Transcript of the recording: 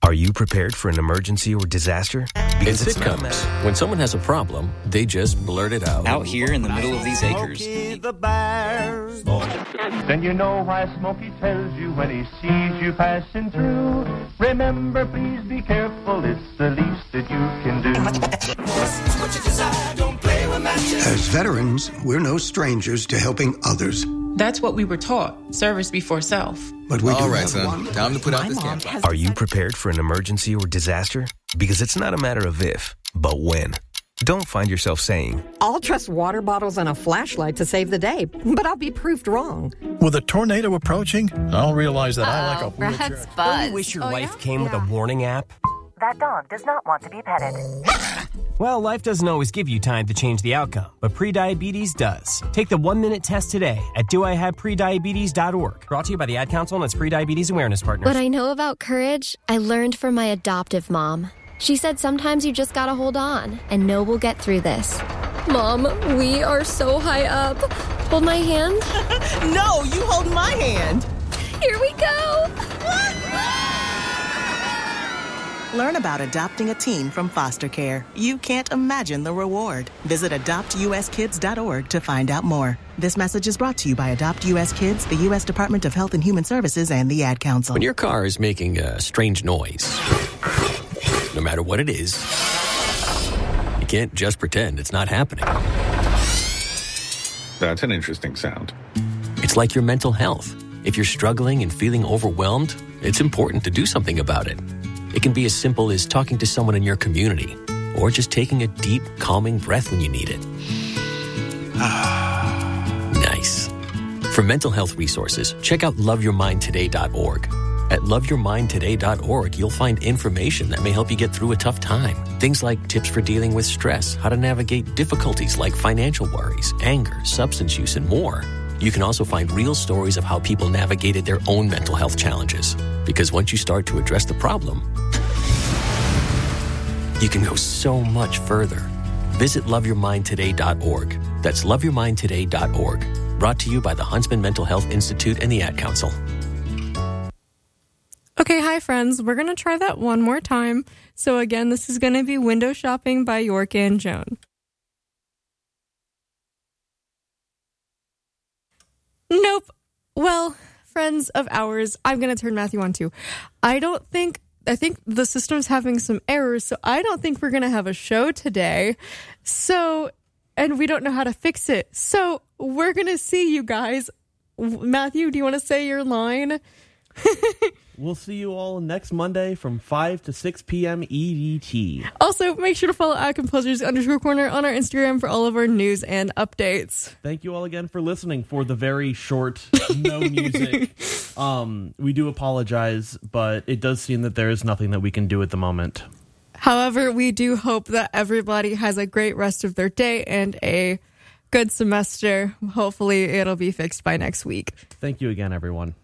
Are you prepared for an emergency or disaster? In sitcoms, when someone has a problem, they just blurt it out. Out here in the middle of these acres. Then you know why Smokey tells you when he sees you passing through. Remember, please be careful, it's the least that you can do. As veterans, we're no strangers to helping others. That's what we were taught, service before self. But we All do right, have son. one. Time to put out this camp. Are you prepared for an emergency or disaster? Because it's not a matter of if, but when. Don't find yourself saying, I'll trust water bottles and a flashlight to save the day, but I'll be proved wrong. With a tornado approaching, I'll realize that I like a wheelchair. Don't you wish your wife came with a warning app? That dog does not want to be petted. Well, life doesn't always give you time to change the outcome, but prediabetes does. Take the 1-minute test today at doihaveprediabetes.org. Brought to you by the Ad Council and its Prediabetes Awareness Partners. What I know about courage, I learned from my adoptive mom. She said sometimes you just gotta hold on and know we'll get through this. Mom, we are so high up. Hold my hand. No, you hold my hand. Here we go. Learn about adopting a teen from foster care. You can't imagine the reward. Visit adoptuskids.org to find out more. This message is brought to you by Adopt U.S. Kids, the U.S. Department of Health and Human Services, and the Ad Council. When your car is making a strange noise, no matter what it is, you can't just pretend it's not happening. That's an interesting sound. It's like your mental health. If you're struggling and feeling overwhelmed, it's important to do something about it. It can be as simple as talking to someone in your community, or just taking a deep, calming breath when you need it. Nice. For mental health resources, check out loveyourmindtoday.org. At loveyourmindtoday.org, you'll find information that may help you get through a tough time. Things like tips for dealing with stress, how to navigate difficulties like financial worries, anger, substance use, and more. You can also find real stories of how people navigated their own mental health challenges. Because once you start to address the problem, you can go so much further. Visit loveyourmindtoday.org. That's loveyourmindtoday.org. Brought to you by the Huntsman Mental Health Institute and the Ad Council. Okay, hi friends. We're going to try that one more time. So again, this is going to be Window Shopping by York and Joan. Nope. Well, friends of ours, I'm going to turn Matthew on too. I think the system's having some errors, so I don't think we're going to have a show today. So, and we don't know how to fix it. So, we're going to see you guys. Matthew, do you want to say your line? We'll see you all next Monday from 5 to 6 p.m. EDT. Also, make sure to follow @Composers_Corner on our Instagram for all of our news and updates. Thank you all again for listening for the very short, no music. We do apologize, but it does seem that there is nothing that we can do at the moment. However, we do hope that everybody has a great rest of their day and a good semester. Hopefully, it'll be fixed by next week. Thank you again, everyone.